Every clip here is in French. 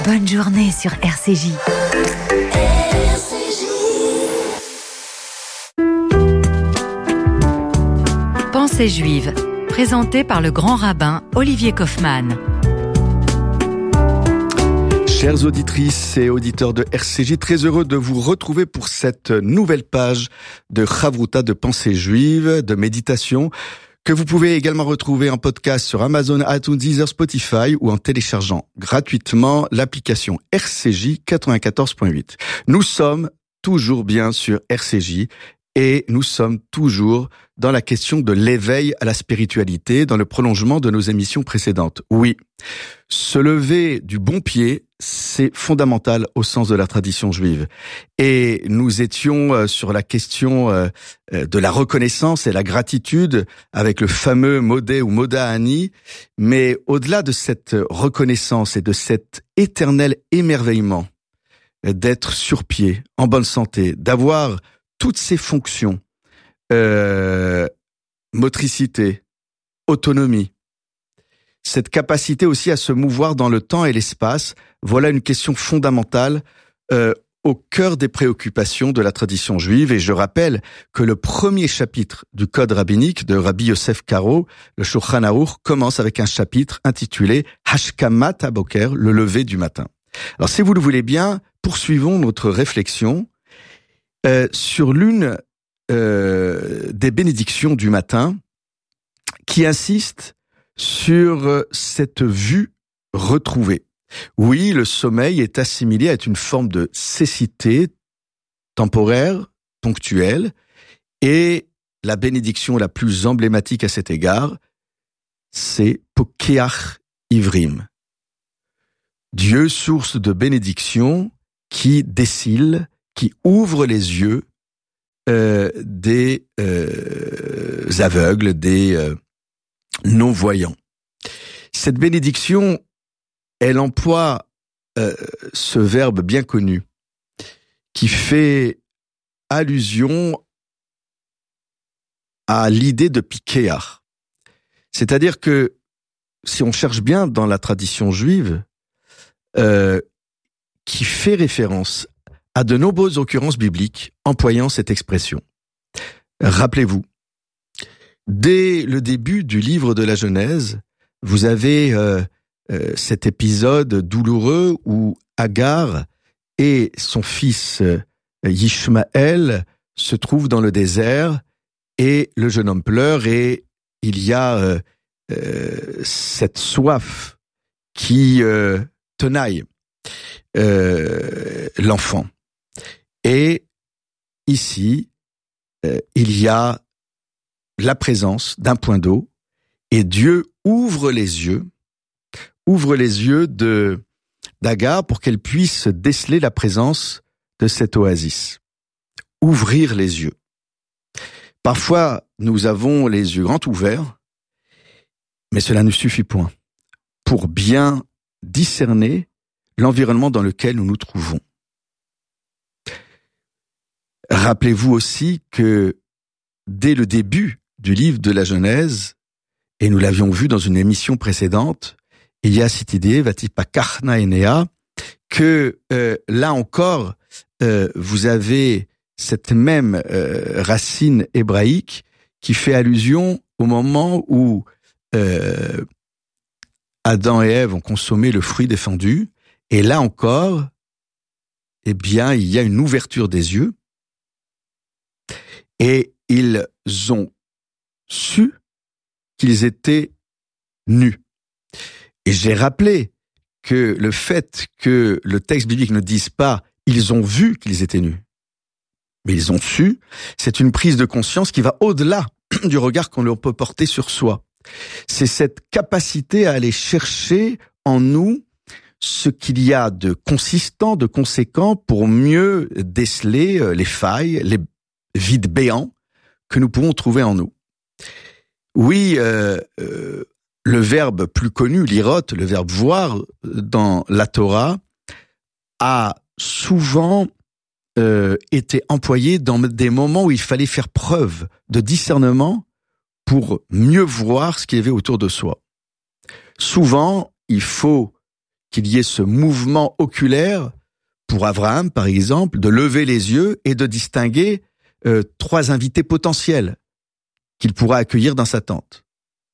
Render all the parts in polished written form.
Bonne journée sur RCJ. Pensée juive, présentée par le grand rabbin Olivier Kaufmann. Chères auditrices et auditeurs de RCJ, très heureux de vous retrouver pour cette nouvelle page de Chavruta, de pensée juive, de méditation, que vous pouvez également retrouver en podcast sur Amazon, iTunes, Deezer, Spotify ou en téléchargeant gratuitement l'application RCJ 94.8. Nous sommes toujours bien sur RCJ et nous sommes toujours dans la question de l'éveil à la spiritualité, dans le prolongement de nos émissions précédentes. Oui, se lever du bon pied, c'est fondamental au sens de la tradition juive. Et nous étions sur la question de la reconnaissance et la gratitude avec le fameux Modé ou Moda Ani. Mais au-delà de cette reconnaissance et de cet éternel émerveillement d'être sur pied, en bonne santé, d'avoir toutes ces fonctions, motricité, autonomie, cette capacité aussi à se mouvoir dans le temps et l'espace, voilà une question fondamentale au cœur des préoccupations de la tradition juive. Et je rappelle que le premier chapitre du Code rabbinique de Rabbi Yosef Karo, le Shulchan Aruch, commence avec un chapitre intitulé Hashkamat HaBoker, le lever du matin. Alors si vous le voulez bien, poursuivons notre réflexion sur l'une des bénédictions du matin qui insiste sur cette vue retrouvée. Oui, le sommeil est assimilé à une forme de cécité temporaire, ponctuelle, et la bénédiction la plus emblématique à cet égard, c'est Pokeach Ivrim. Dieu, source de bénédiction, qui décile, qui ouvre les yeux des aveugles, des non-voyants. Cette bénédiction, elle emploie ce verbe bien connu qui fait allusion à l'idée de Pikeach. C'est-à-dire que si on cherche bien dans la tradition juive, qui fait référence à de nombreuses occurrences bibliques employant cette expression. Rappelez-vous, dès le début du livre de la Genèse, vous avez cet épisode douloureux où Agar et son fils Yishmaël se trouvent dans le désert et le jeune homme pleure et il y a cette soif qui tenaille l'enfant. Et ici, il y a la présence d'un point d'eau et Dieu ouvre les yeux d'Agar pour qu'elle puisse déceler la présence de cette oasis. Ouvrir les yeux. Parfois, nous avons les yeux grands ouverts, mais cela ne suffit point pour bien discerner l'environnement dans lequel nous nous trouvons. Rappelez-vous aussi que dès le début du livre de la Genèse, et nous l'avions vu dans une émission précédente, il y a cette idée, Vatipakachna Enea, que là encore, vous avez cette même racine hébraïque qui fait allusion au moment où Adam et Ève ont consommé le fruit défendu, et là encore, eh bien, il y a une ouverture des yeux, et ils ont su qu'ils étaient nus. Et j'ai rappelé que le fait que le texte biblique ne dise pas « ils ont vu qu'ils étaient nus », mais ils ont su, c'est une prise de conscience qui va au-delà du regard qu'on peut porter sur soi. C'est cette capacité à aller chercher en nous ce qu'il y a de consistant, de conséquent pour mieux déceler les failles, les vides béants que nous pouvons trouver en nous. Oui, le verbe plus connu, lirot, le verbe voir dans la Torah, a souvent été employé dans des moments où il fallait faire preuve de discernement pour mieux voir ce qu'il y avait autour de soi. Souvent, il faut qu'il y ait ce mouvement oculaire pour Abraham, par exemple, de lever les yeux et de distinguer 3 invités potentiels qu'il pourra accueillir dans sa tente.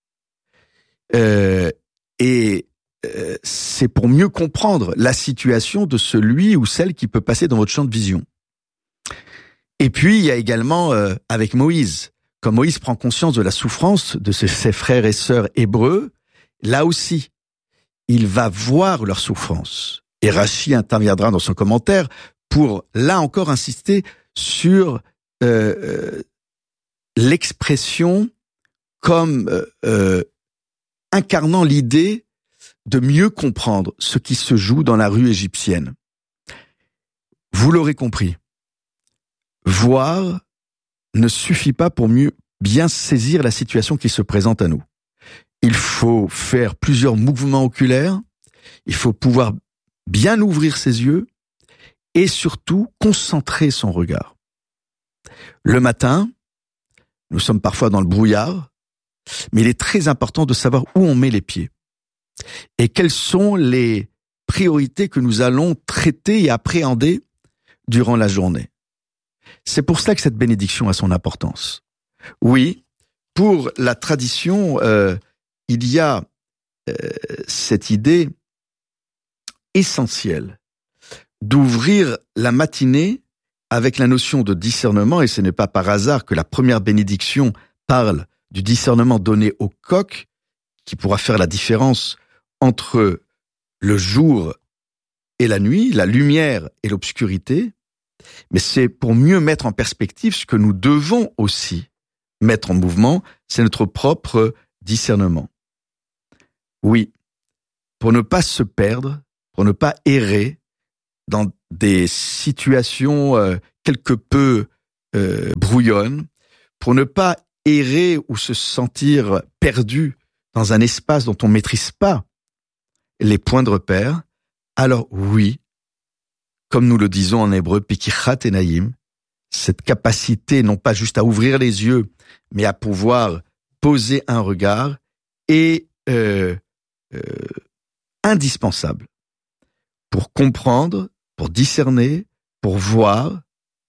C'est pour mieux comprendre la situation de celui ou celle qui peut passer dans votre champ de vision. Et puis, il y a également avec Moïse, quand Moïse prend conscience de la souffrance de ses frères et sœurs hébreux, là aussi, il va voir leur souffrance. Et Rachi interviendra dans son commentaire pour, là encore, insister sur l'expression comme incarnant l'idée de mieux comprendre ce qui se joue dans la rue égyptienne. Vous l'aurez compris, voir ne suffit pas pour mieux bien saisir la situation qui se présente à nous. Il faut faire plusieurs mouvements oculaires, il faut pouvoir bien ouvrir ses yeux et surtout concentrer son regard. Le matin, nous sommes parfois dans le brouillard, mais il est très important de savoir où on met les pieds et quelles sont les priorités que nous allons traiter et appréhender durant la journée. C'est pour cela que cette bénédiction a son importance. Oui, pour la tradition, il y a cette idée essentielle d'ouvrir la matinée avec la notion de discernement, et ce n'est pas par hasard que la première bénédiction parle du discernement donné au coq, qui pourra faire la différence entre le jour et la nuit, la lumière et l'obscurité, mais c'est pour mieux mettre en perspective ce que nous devons aussi mettre en mouvement, c'est notre propre discernement. Oui, pour ne pas se perdre, pour ne pas errer dans des situations quelque peu brouillonnes, pour ne pas errer ou se sentir perdu dans un espace dont on ne maîtrise pas les points de repère, alors oui, comme nous le disons en hébreu, pikichat enayim, cette capacité non pas juste à ouvrir les yeux, mais à pouvoir poser un regard est indispensable pour comprendre, pour discerner, pour voir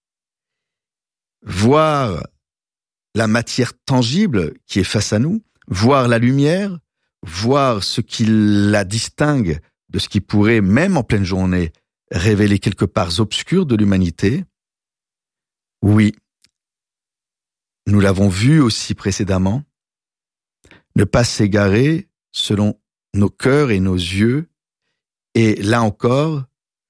la matière tangible qui est face à nous, voir la lumière, voir ce qui la distingue de ce qui pourrait, même en pleine journée, révéler quelques parts obscures de l'humanité. Oui, nous l'avons vu aussi précédemment, ne pas s'égarer selon nos cœurs et nos yeux, et là encore,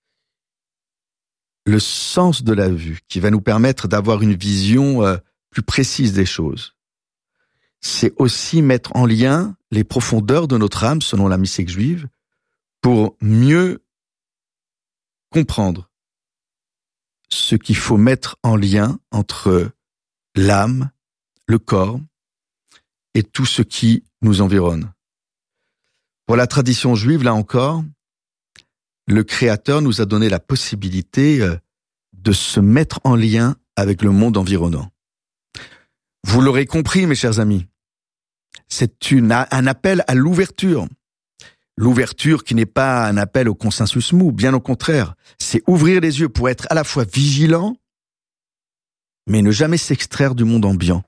le sens de la vue qui va nous permettre d'avoir une vision plus précise des choses. C'est aussi mettre en lien les profondeurs de notre âme, selon la mystique juive, pour mieux comprendre ce qu'il faut mettre en lien entre l'âme, le corps et tout ce qui nous environne. Pour la tradition juive, là encore, le Créateur nous a donné la possibilité de se mettre en lien avec le monde environnant. Vous l'aurez compris, mes chers amis, c'est un appel à l'ouverture. L'ouverture qui n'est pas un appel au consensus mou, bien au contraire. C'est ouvrir les yeux pour être à la fois vigilant, mais ne jamais s'extraire du monde ambiant.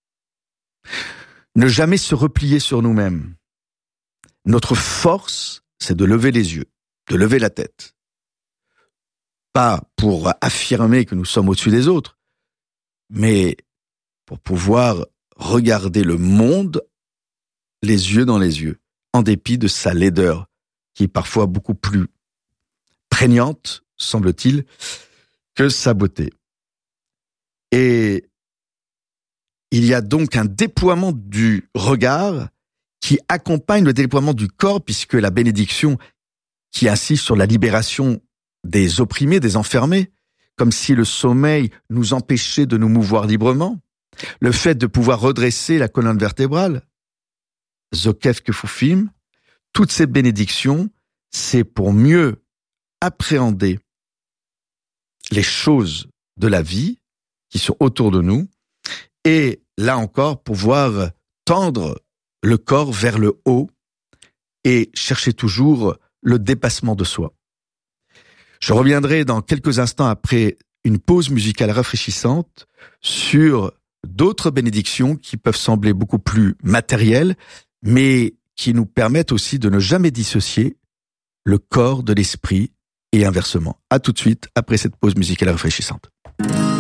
Ne jamais se replier sur nous-mêmes. Notre force, c'est de lever les yeux, de lever la tête. Pas pour affirmer que nous sommes au-dessus des autres, mais pour pouvoir regarder le monde les yeux dans les yeux, en dépit de sa laideur, qui est parfois beaucoup plus prégnante, semble-t-il, que sa beauté. Et il y a donc un déploiement du regard qui accompagne le déploiement du corps, puisque la bénédiction qui insiste sur la libération des opprimés, des enfermés, comme si le sommeil nous empêchait de nous mouvoir librement, le fait de pouvoir redresser la colonne vertébrale, Zokef Kefufim, toutes ces bénédictions, c'est pour mieux appréhender les choses de la vie qui sont autour de nous et là encore pouvoir tendre le corps vers le haut et chercher toujours le dépassement de soi. Je reviendrai dans quelques instants après une pause musicale rafraîchissante sur d'autres bénédictions qui peuvent sembler beaucoup plus matérielles, mais qui nous permettent aussi de ne jamais dissocier le corps de l'esprit et inversement. À tout de suite après cette pause musicale rafraîchissante.